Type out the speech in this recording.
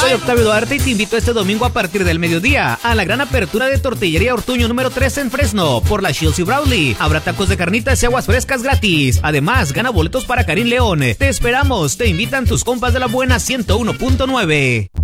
Soy Octavio Duarte y te invito este domingo a partir del mediodía a la gran apertura de Tortillería Ortuño número 3 en Fresno por la Shields y Brawley. Habrá tacos de carnitas y aguas frescas gratis. Además, gana boletos para Karim León. Te esperamos. Te invitan tus compas de la buena 101.9.